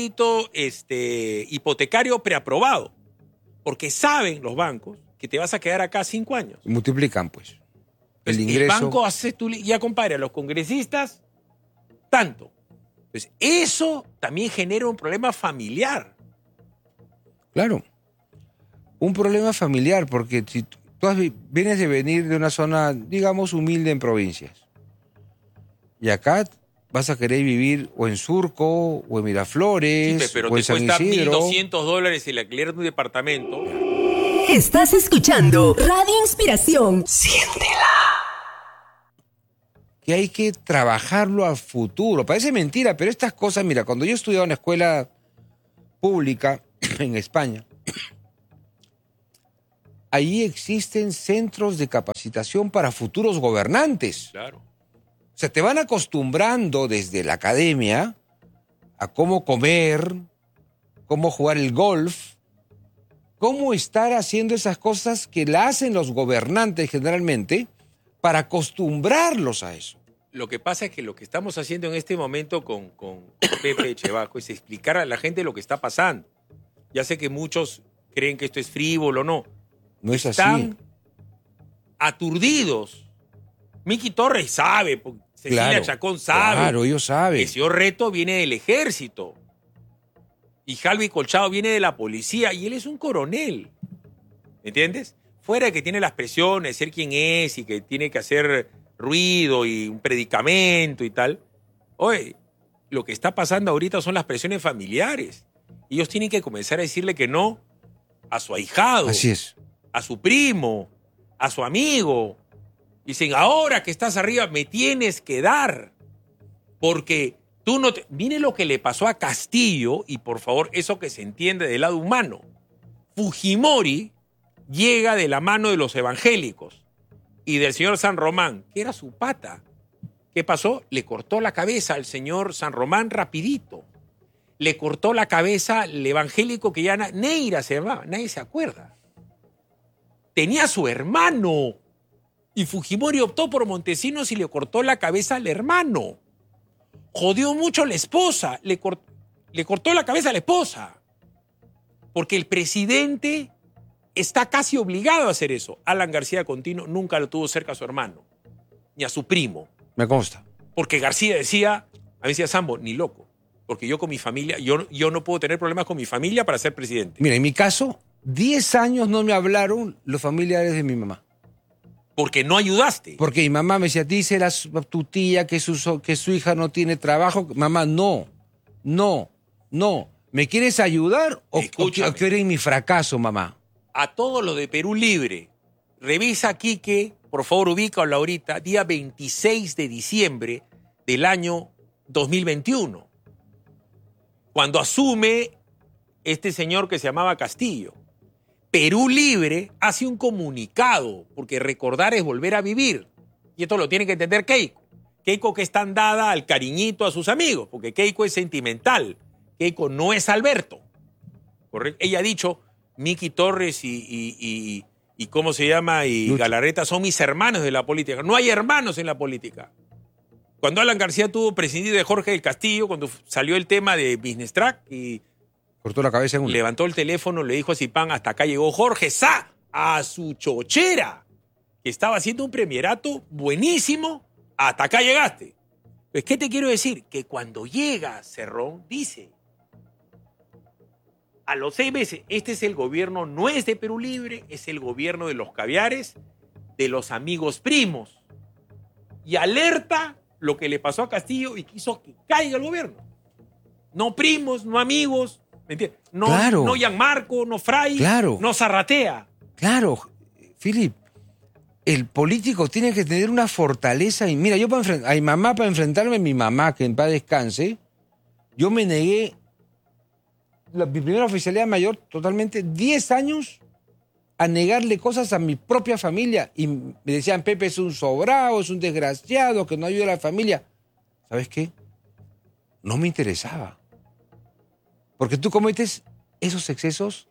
hipotecario preaprobado, porque saben los bancos que te vas a quedar acá 5 años. Multiplican, pues. Entonces, El ingreso. el banco hace ya compadre, a los congresistas, tanto. Entonces, eso también genera un problema familiar. Claro. Un problema familiar, porque si tú vienes de venir de una zona, digamos, humilde en provincias, y acá vas a querer vivir o en Surco, o en Miraflores, Pero o en te San cuesta Isidro. $1.200 el alquiler de un departamento. Estás escuchando Radio Inspiración. Que hay que trabajarlo a futuro. Parece mentira, pero estas cosas, mira, cuando yo estudiaba en una escuela pública en España, ahí existen centros de capacitación para futuros gobernantes. Claro. O sea, te van acostumbrando desde la academia a cómo comer, cómo jugar el golf, cómo estar haciendo esas cosas que la hacen los gobernantes generalmente para acostumbrarlos a eso. Lo que pasa es que lo que estamos haciendo en este momento con Pepe Echevaco es explicar a la gente lo que está pasando. Ya sé que muchos creen que esto es frívolo, no. No es así. Están aturdidos. Miki Torres sabe, Cecilia Chacón sabe. Claro, ellos saben. El señor Reto viene del ejército. Y Jalvi Colchado viene de la policía. Y él es un coronel. ¿Entiendes? Fuera de que tiene las presiones, ser quien es y que tiene que hacer ruido y un predicamento y tal. Oye, lo que está pasando ahorita son las presiones familiares. Ellos tienen que comenzar a decirle que no a su ahijado. Así es. A su primo, a su amigo. Dicen, ahora que estás arriba me tienes que dar. Porque tú no te... Mire lo que le pasó a Castillo, y por favor, eso que se entiende del lado humano. Fujimori llega de la mano de los evangélicos y del señor San Román, que era su pata. ¿Qué pasó? Le cortó la cabeza al señor San Román rapidito. Le cortó la cabeza al evangélico que ya Neira se llamaba, nadie se acuerda. Tenía a su hermano. Y Fujimori optó por Montesinos y le cortó la cabeza al hermano. Jodió mucho a la esposa. Le cortó la cabeza a la esposa. Porque el presidente está casi obligado a hacer eso. Alan García Contino nunca lo tuvo cerca a su hermano, ni a su primo. Me consta. Porque García decía, a mí decía Sambo, ni loco. Porque yo con mi familia, yo no puedo tener problemas con mi familia para ser presidente. Mira, en mi caso, 10 años no me hablaron los familiares de mi mamá. Porque no ayudaste. Porque mi mamá me decía, dice tu tía que su hija no tiene trabajo. Mamá, no. ¿Me quieres ayudar o quieres mi fracaso, mamá? A todo lo de Perú Libre, revisa aquí que, por favor, ubícalo ahorita, día 26 de diciembre del año 2021, cuando asume este señor que se llamaba Castillo. Perú Libre hace un comunicado, porque recordar es volver a vivir. Y esto lo tiene que entender Keiko. Keiko que es tan dada al cariñito a sus amigos, porque Keiko es sentimental. Keiko no es Alberto. ¿Correcto? Ella ha dicho, Miki Torres y ¿cómo se llama? Y Lucho. Galarreta son mis hermanos de la política. No hay hermanos en la política. Cuando Alan García tuvo prescindir de Jorge del Castillo, cuando salió el tema de Business Track y cortó la cabeza en uno. Levantó el teléfono, le dijo a Zipán, hasta acá llegó Jorge Sá, a su chochera, que estaba haciendo un premierato buenísimo, hasta acá llegaste. Pues, ¿qué te quiero decir? Que cuando llega Cerrón, dice, a los 6 meses, este es el gobierno, no es de Perú Libre, es el gobierno de los caviares, de los amigos primos. Y alerta lo que le pasó a Castillo y quiso que caiga el gobierno. No primos, no amigos, ¿me entiendes? No, Claro. no Gianmarco, no Fray, Claro. no Zarratea. Claro, Philip, el político tiene que tener una fortaleza. Y mira, yo a mi mamá, para enfrentarme a mi mamá, que en paz descanse, yo me negué mi primera oficialidad mayor totalmente 10 años a negarle cosas a mi propia familia. Y me decían, Pepe es un sobrado, es un desgraciado, que no ayuda a la familia. ¿Sabes qué? No me interesaba. Porque tú cometes esos excesos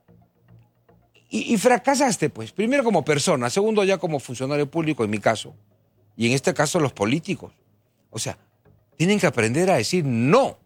y fracasaste, pues. Primero como persona, segundo ya como funcionario público, en mi caso. Y en este caso los políticos. O sea, tienen que aprender a decir no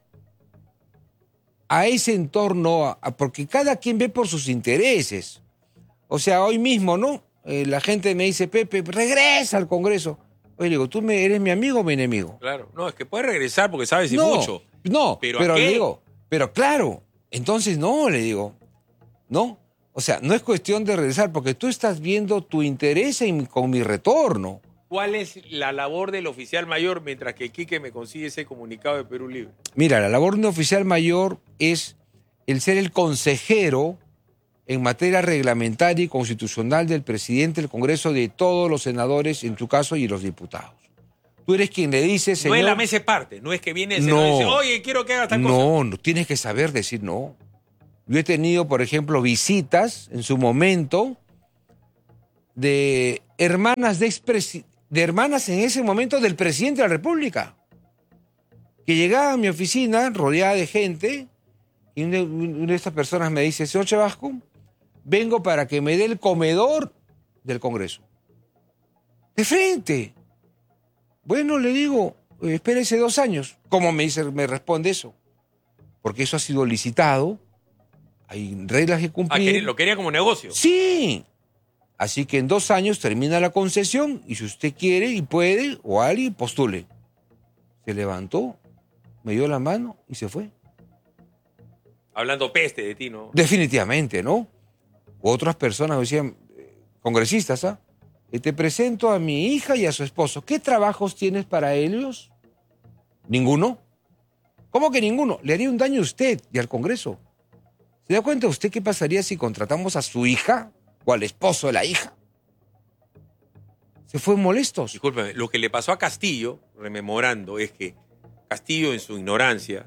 a ese entorno, porque cada quien ve por sus intereses. O sea, hoy mismo, ¿no? La gente me dice, Pepe, regresa al Congreso. Oye, le digo, ¿tú eres mi amigo o mi enemigo? Claro, no, es que puedes regresar porque sabes y No, mucho. no, Pero pero ¿a qué? le digo, pero claro, entonces no, le digo, no. O sea, no es cuestión de regresar, porque tú estás viendo tu interés con mi retorno. ¿Cuál es la labor del oficial mayor mientras que Quique me consigue ese comunicado de Perú Libre? Mira, la labor de un oficial mayor es el ser el consejero en materia reglamentaria y constitucional del presidente del Congreso, de todos los senadores, en tu caso, y los diputados. Tú eres quien le dice, señor... No es la mesa de parte, no es que viene el senador y dice, oye, quiero que haga tal cosa. No, tienes que saber decir no. Yo he tenido, por ejemplo, visitas en su momento de hermanas de hermanas en ese momento del presidente de la República, que llegaba a mi oficina rodeada de gente y una de estas personas me dice: señor Chabasco, vengo para que me dé el comedor del Congreso. De frente. Bueno, le digo, espérese 2 años. ¿Cómo me responde eso? Porque eso ha sido licitado, hay reglas que cumplir. ¿Lo quería como negocio? Sí. Así que en 2 años termina la concesión y si usted quiere y puede, o alguien, postule. Se levantó, me dio la mano y se fue. Hablando peste de ti, ¿no? Definitivamente, ¿no? Otras personas me decían, congresistas, ¿ah? Te presento a mi hija y a su esposo. ¿Qué trabajos tienes para ellos? ¿Ninguno? ¿Cómo que ninguno? Le haría un daño a usted y al Congreso. ¿Se da cuenta usted qué pasaría si contratamos a su hija o al esposo de la hija? Se fue molestos. Discúlpeme, lo que le pasó a Castillo, rememorando, es que Castillo en su ignorancia,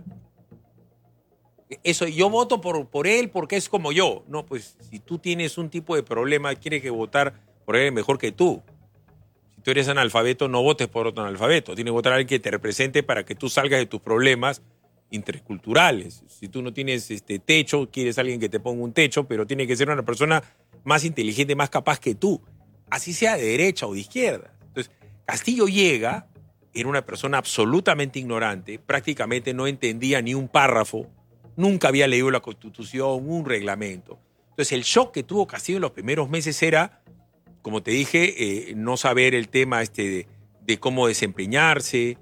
eso, yo voto por él porque es como yo. No, pues si tú tienes un tipo de problema, quieres que votar por él mejor que tú. Si tú eres analfabeto, no votes por otro analfabeto. Tienes que votar a alguien que te represente para que tú salgas de tus problemas interculturales. Si tú no tienes techo, quieres a alguien que te ponga un techo, pero tiene que ser una persona más inteligente, más capaz que tú. Así sea de derecha o de izquierda. Entonces, Castillo llega, era una persona absolutamente ignorante, prácticamente no entendía ni un párrafo, nunca había leído la Constitución, un reglamento. Entonces, el shock que tuvo Castillo en los primeros meses era, como te dije, no saber el tema de cómo desempeñarse.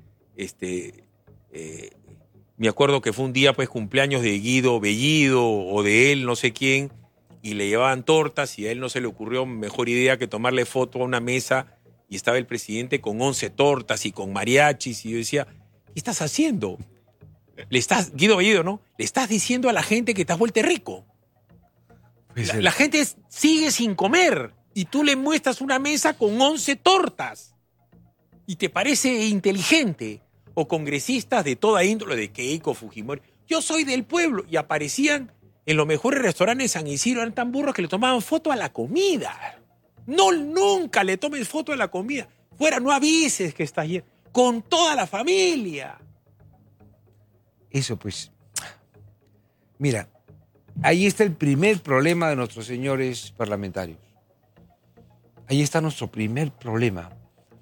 Me acuerdo que fue un día, pues, cumpleaños de Guido Bellido o de él, no sé quién, y le llevaban tortas y a él no se le ocurrió mejor idea que tomarle foto a una mesa y estaba el presidente con 11 tortas y con mariachis y yo decía, ¿qué estás haciendo? Guido Bellido, ¿no? Le estás diciendo a la gente que te has vuelto rico. La gente sigue sin comer y tú le muestras una mesa con 11 tortas y te parece inteligente. O congresistas de toda índole, de Keiko, Fujimori. Yo soy del pueblo y aparecían en los mejores restaurantes de San Isidro, eran tan burros que le tomaban foto a la comida. No, nunca le tomes foto a la comida. Fuera, no avises que estás lleno. Con toda la familia. Eso pues. Mira, ahí está el primer problema de nuestros señores parlamentarios. Ahí está nuestro primer problema.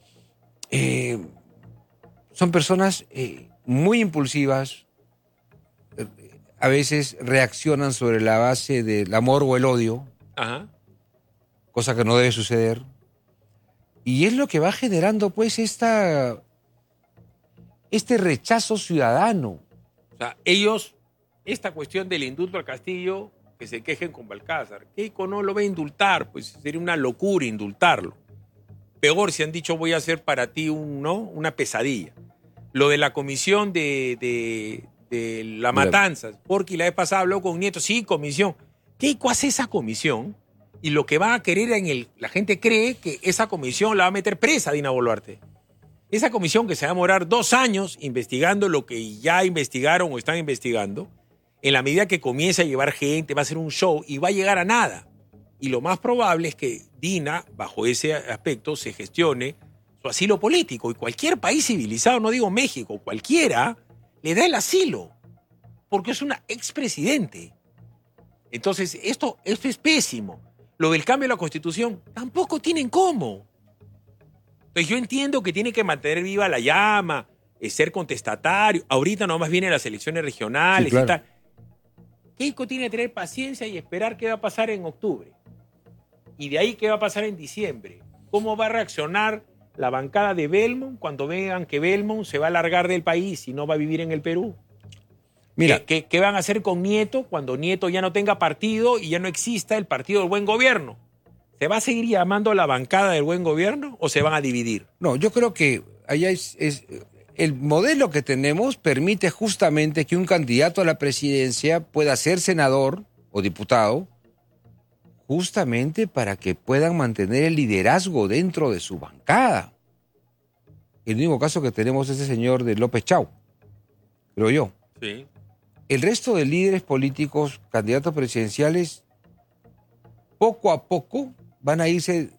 Son personas muy impulsivas, a veces reaccionan sobre la base del amor o el odio, Ajá. cosa que no debe suceder. Y es lo que va generando, pues, este rechazo ciudadano. O sea, ellos, esta cuestión del indulto al Castillo, que se quejen con Balcázar. Keiko no lo va a indultar, pues sería una locura indultarlo. Peor si han dicho voy a hacer para ti una pesadilla. Lo de la comisión de la matanza. Porque la vez pasada habló con Nieto. Sí, comisión. Keiko hace esa comisión y lo que va a querer la gente cree que esa comisión la va a meter presa a Dina Boluarte. Esa comisión que se va a demorar 2 años investigando lo que ya investigaron o están investigando, en la medida que comience a llevar gente, va a ser un show y va a llegar a nada. Y lo más probable es que Dina, bajo ese aspecto, se gestione su asilo político. Y cualquier país civilizado, no digo México, cualquiera, le da el asilo. Porque es una expresidente. Entonces, esto es pésimo. Lo del cambio de la Constitución, tampoco tienen cómo. Entonces, yo entiendo que tiene que mantener viva la llama, ser contestatario. Ahorita nomás vienen las elecciones regionales, sí, claro, y tal. Keiko tiene que tener paciencia y esperar qué va a pasar en octubre. Y de ahí qué va a pasar en diciembre. ¿Cómo va a reaccionar la bancada de Belmont cuando vean que Belmont se va a largar del país y no va a vivir en el Perú? Mira, ¿Qué van a hacer con Nieto cuando Nieto ya no tenga partido y ya no exista el Partido del Buen Gobierno? ¿Se va a seguir llamando la bancada del Buen Gobierno o se van a dividir? No, yo creo que allá el modelo que tenemos permite justamente que un candidato a la presidencia pueda ser senador o diputado justamente para que puedan mantener el liderazgo dentro de su bancada. El único caso que tenemos es el señor de López Chau, creo yo. Sí. El resto de líderes políticos, candidatos presidenciales, poco a poco van a irse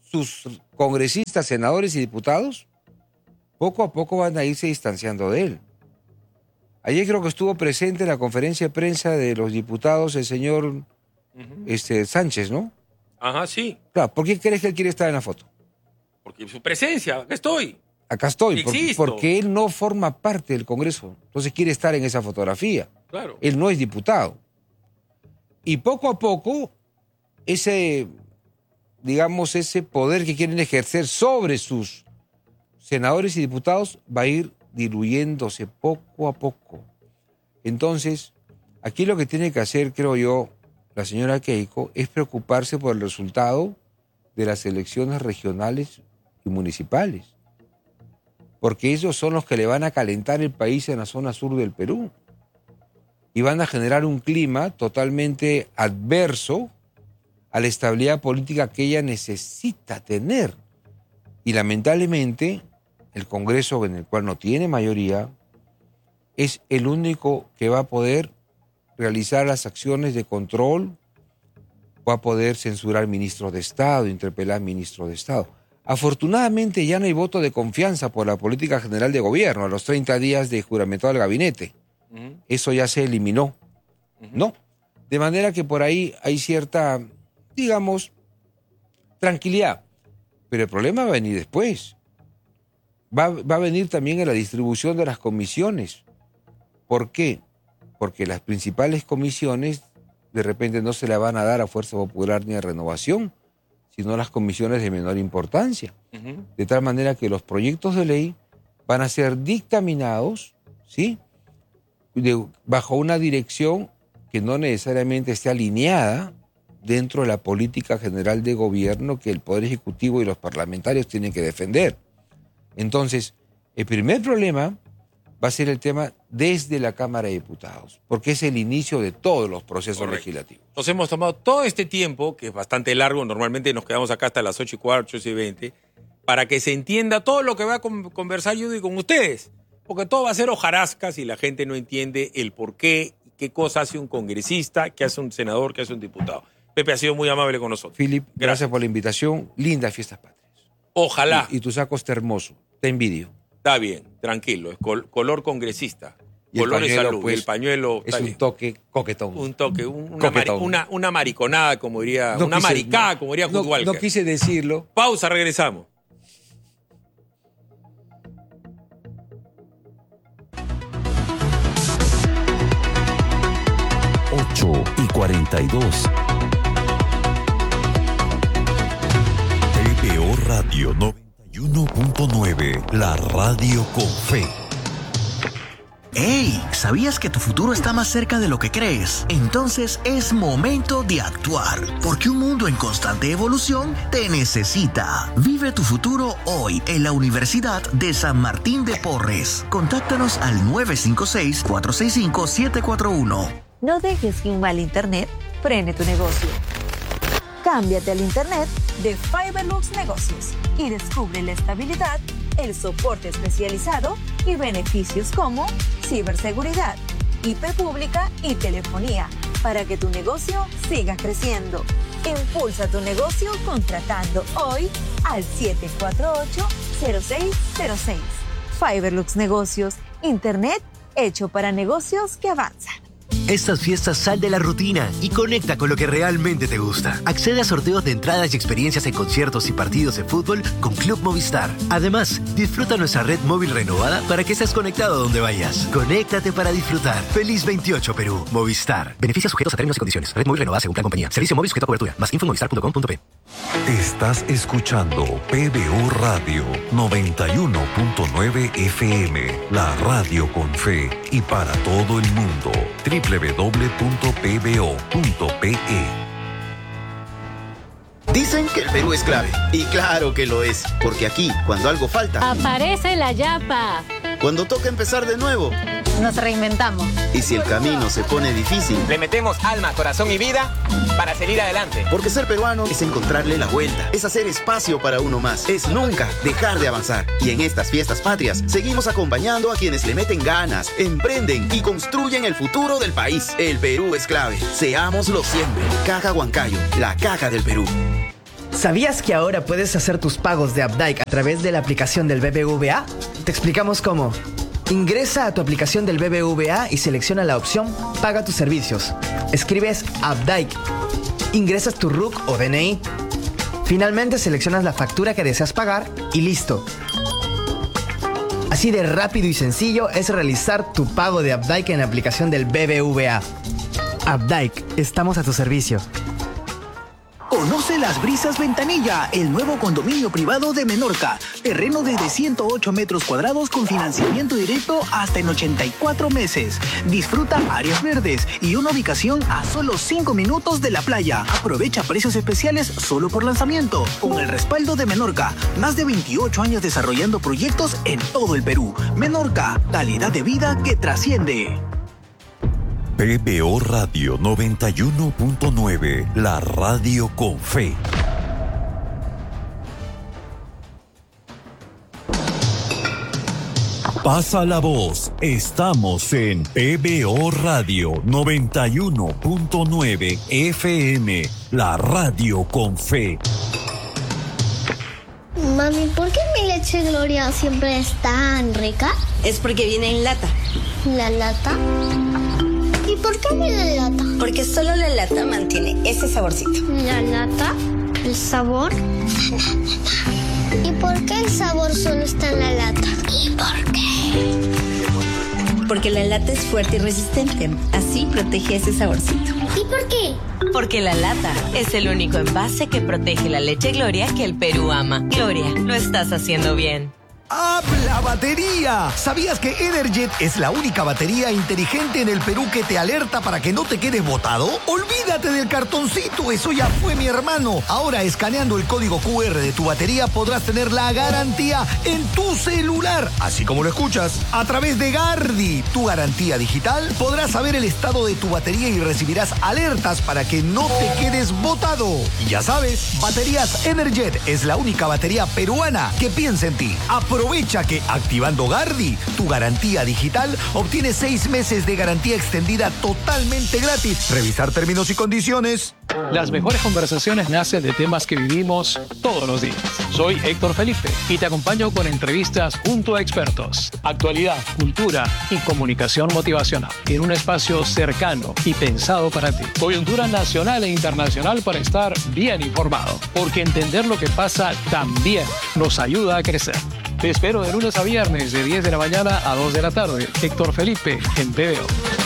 sus congresistas, senadores y diputados, poco a poco van a irse distanciando de él. Ayer creo que estuvo presente en la conferencia de prensa de los diputados el señor Sánchez, ¿no? Ajá, sí. Claro, ¿por qué crees que él quiere estar en la foto? Porque su presencia, acá estoy. Acá estoy, Existo. porque él no forma parte del Congreso, entonces quiere estar en esa fotografía. Claro. Él no es diputado. Y poco a poco, ese poder que quieren ejercer sobre sus senadores y diputados va a ir diluyéndose poco a poco. Entonces, aquí lo que tiene que hacer, creo yo, la señora Keiko, es preocuparse por el resultado de las elecciones regionales y municipales. Porque ellos son los que le van a calentar el país en la zona sur del Perú. Y van a generar un clima totalmente adverso a la estabilidad política que ella necesita tener. Y lamentablemente, el Congreso, en el cual no tiene mayoría, es el único que va a poder realizar las acciones de control, va a poder censurar ministros de Estado, interpelar ministros de Estado. Afortunadamente ya no hay voto de confianza por la política general de gobierno a los 30 días de juramentado del gabinete. Eso ya se eliminó, ¿no? De manera que por ahí hay cierta, digamos, tranquilidad. Pero el problema va a venir después. Va a venir también en la distribución de las comisiones. ¿Por qué? Porque las principales comisiones de repente no se la van a dar a Fuerza Popular ni a Renovación, sino a las comisiones de menor importancia. De tal manera que los proyectos de ley van a ser dictaminados, ¿sí?, bajo una dirección que no necesariamente esté alineada dentro de la política general de gobierno que el Poder Ejecutivo y los parlamentarios tienen que defender. Entonces, el primer problema va a ser el tema desde la Cámara de Diputados, porque es el inicio de todos los procesos legislativos. Nos hemos tomado todo este tiempo, que es bastante largo, normalmente nos quedamos acá hasta las 8:15, 8:20, para que se entienda todo lo que va a conversar Judy con ustedes. Porque todo va a ser hojarasca si la gente no entiende el por qué, qué cosa hace un congresista, qué hace un senador, qué hace un diputado. Pepe ha sido muy amable con nosotros. Philip, gracias por la invitación. Lindas fiestas patrias. Ojalá. Y tu saco está hermoso. Te envidio. Está bien, tranquilo. Es color congresista. Y el color de pañuelo, salud. pues, el pañuelo es un toque coquetón. Un toque, Coquetón. una mariconada, como diría, No una quise- maricada, como diría no, Kurt Walker. no quise decirlo. Pausa, regresamos. 8:42. PBO Radio 91.9, la radio con fe. ¡Hey! ¿Sabías que tu futuro está más cerca de lo que crees? Entonces es momento de actuar, porque un mundo en constante evolución te necesita. Vive tu futuro hoy en la Universidad de San Martín de Porres. Contáctanos al 956-465-741. No dejes que un mal internet frene tu negocio. Cámbiate al internet de Fiberlux Negocios y descubre la estabilidad, el soporte especializado y beneficios como ciberseguridad, IP pública y telefonía para que tu negocio siga creciendo. Impulsa tu negocio contratando hoy al 748-0606. Fiberlux Negocios, internet hecho para negocios que avanzan. Estas fiestas sal de la rutina y conecta con lo que realmente te gusta. Accede a sorteos de entradas y experiencias en conciertos y partidos de fútbol con Club Movistar. Además, disfruta nuestra red móvil renovada para que estés conectado donde vayas. Conéctate para disfrutar. Feliz 28 Perú. Movistar. Beneficios sujetos a términos y condiciones. Red móvil renovada según plan compañía. Servicio móvil sujeto a cobertura. Más info en movistar.com.p. Estás escuchando PBO Radio 91.9 FM, la radio con fe y para todo el mundo. www.pbo.pe. Dicen que el Perú es clave. Y claro que lo es. Porque aquí, cuando algo falta, Aparece la yapa. cuando toca empezar de nuevo, Nos reinventamos. y si el camino se pone difícil, Le metemos alma, corazón y vida para seguir adelante. porque ser peruano es encontrarle la vuelta, es hacer espacio para uno más, es nunca dejar de avanzar. Y en estas fiestas patrias, seguimos acompañando a quienes le meten ganas, emprenden y construyen el futuro del país. El Perú es clave. Seámoslo siempre. Caja Huancayo, la caja del Perú. ¿Sabías que ahora puedes hacer tus pagos de Updike a través de la aplicación del BBVA? Te explicamos cómo. Ingresa a tu aplicación del BBVA y selecciona la opción Paga tus servicios. Escribes Updike. Ingresas tu RUC o DNI. Finalmente seleccionas la factura que deseas pagar y listo. Así de rápido y sencillo es realizar tu pago de Updike en la aplicación del BBVA. Updike, estamos a tu servicio. Conoce Las Brisas Ventanilla, el nuevo condominio privado de Menorca. Terreno desde 108 metros cuadrados con financiamiento directo hasta en 84 meses. Disfruta áreas verdes y una ubicación a solo 5 minutos de la playa. Aprovecha precios especiales solo por lanzamiento. Con el respaldo de Menorca, más de 28 años desarrollando proyectos en todo el Perú. Menorca, calidad de vida que trasciende. PBO Radio 91.9, la radio con fe. Pasa la voz, estamos en PBO Radio 91.9 FM, la radio con fe. Mami, ¿por qué mi leche Gloria siempre es tan rica? Es porque viene en lata. ¿La lata? ¿Y por qué viene en lata? Porque solo la lata mantiene ese saborcito. ¿La lata? ¿El sabor? ¿Y por qué el sabor solo está en la lata? ¿Y por qué? Porque la lata es fuerte y resistente. Así protege ese saborcito. ¿Y por qué? Porque la lata es el único envase que protege la leche Gloria que el Perú ama. Gloria, lo estás haciendo bien. ¡Habla batería! ¿Sabías que Energet es la única batería inteligente en el Perú que te alerta para que no te quedes botado? ¡Olvídate del cartoncito! ¡Eso ya fue, mi hermano! Ahora, escaneando el código QR de tu batería, podrás tener la garantía en tu celular. Así como lo escuchas. A través de Gardi, tu garantía digital, podrás saber el estado de tu batería y recibirás alertas para que no te quedes botado. Y ya sabes, Baterías Energet es la única batería peruana que piensa en ti. Aprovecha que activando Gardi, tu garantía digital, obtienes 6 meses de garantía extendida totalmente gratis. Revisar términos y condiciones. Las mejores conversaciones nacen de temas que vivimos todos los días. Soy Héctor Felipe y te acompaño con entrevistas junto a expertos, actualidad, cultura y comunicación motivacional en un espacio cercano y pensado para ti. Coyuntura nacional e internacional para estar bien informado, porque entender lo que pasa también nos ayuda a crecer. Te espero de lunes a viernes de 10 de la mañana a 2 de la tarde. Héctor Felipe en PBO.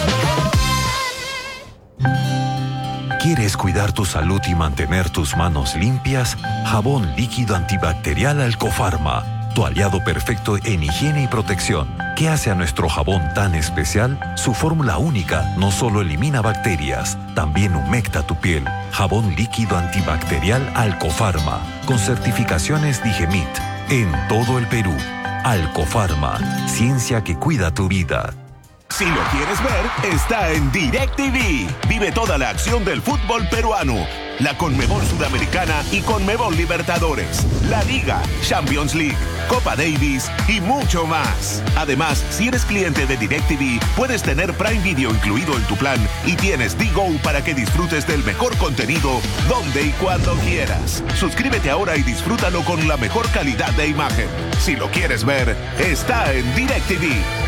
¿Quieres cuidar tu salud y mantener tus manos limpias? Jabón líquido antibacterial Alcofarma, tu aliado perfecto en higiene y protección. ¿Qué hace a nuestro jabón tan especial? Su fórmula única no solo elimina bacterias, también humecta tu piel. Jabón líquido antibacterial Alcofarma, con certificaciones Digemit, en todo el Perú. Alcofarma, ciencia que cuida tu vida. Si lo quieres ver, está en DirecTV. Vive toda la acción del fútbol peruano. La Conmebol Sudamericana y Conmebol Libertadores. La Liga, Champions League, Copa Davis y mucho más. Además, si eres cliente de DirecTV, puedes tener Prime Video incluido en tu plan y tienes D-Go para que disfrutes del mejor contenido donde y cuando quieras. Suscríbete ahora y disfrútalo con la mejor calidad de imagen. Si lo quieres ver, está en DirecTV.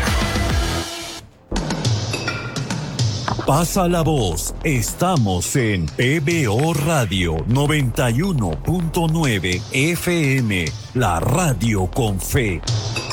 Pasa la voz, estamos en PBO Radio 91.9 FM, la radio con fe.